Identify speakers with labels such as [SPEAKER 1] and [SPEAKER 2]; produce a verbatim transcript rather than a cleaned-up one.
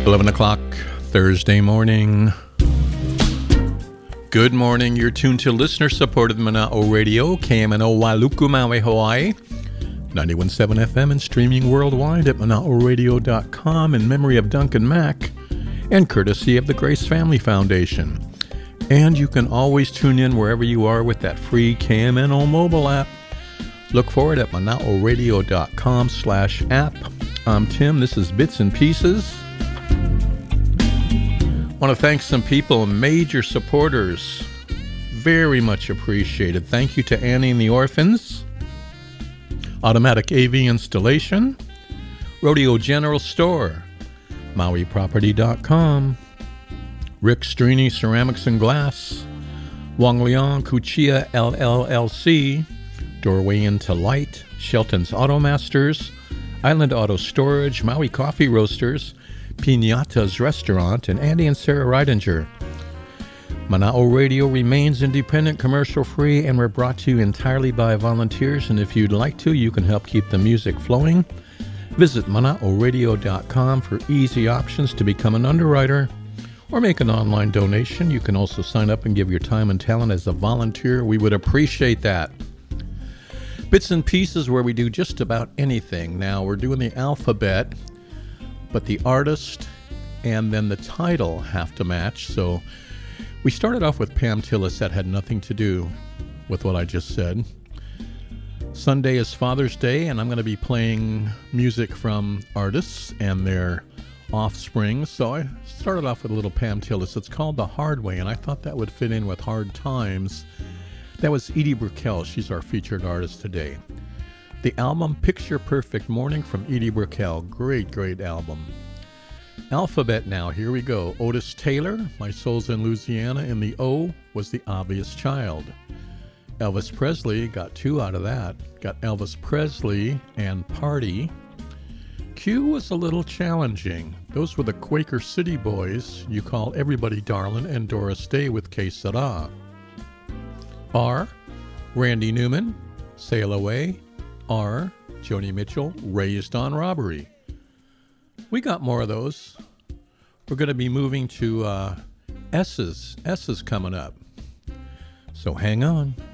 [SPEAKER 1] eleven o'clock Thursday morning. Good morning. You're tuned to listener-supported Mana'o Radio, K M N O Wailuku, Maui, Hawaii. ninety-one point seven F M and streaming worldwide at mana'o radio dot com in memory of Duncan Mack and courtesy of the Grace Family Foundation. And you can always tune in wherever you are with that free K M N O mobile app. Look for it at mana'o radio dot com slash app. I'm Tim. This is Bits and Pieces. Want to thank some people, major supporters. Very much appreciated. Thank you to Annie and the Orphans, Automatic A V Installation, Rodeo General Store, Maui Property dot com, Rick Strini Ceramics and Glass, Wang Liang Kuchia L L L C, Doorway into Light, Shelton's Auto Masters, Island Auto Storage, Maui Coffee Roasters, Piñata's Restaurant, and Andy and Sarah Reidinger. Mana'o Radio remains independent, commercial-free, and we're brought to you entirely by volunteers, and if you'd like to, you can help keep the music flowing. Visit mana'o radio dot com for easy options to become an underwriter or make an online donation. You can also sign up and give your time and talent as a volunteer. We would appreciate that. Bits and Pieces, where we do just about anything. Now, we're doing the alphabet, but the artist and then the title have to match. So we started off with Pam Tillis. That had nothing to do with what I just said. Sunday is Father's Day, and I'm going to be playing music from artists and their offspring. So I started off with a little Pam Tillis. It's called The Hard Way, and I thought that would fit in with Hard Times. That was Edie Brickell. She's our featured artist today. The album Picture Perfect Morning from Edie Brickell. Great, great album. Alphabet now. Here we go. Otis Taylor, My Soul's in Louisiana, and the O was The Obvious Child. Elvis Presley, got two out of that. Got Elvis Presley and Party. Q was a little challenging. Those were the Quaker City Boys, You Call Everybody Darlin', and Doris Day with Que Sera. R, Randy Newman, Sail Away. R, Joni Mitchell, Raised on Robbery. We got more of those. We're going to be moving to uh, S's. S's coming up. So hang on.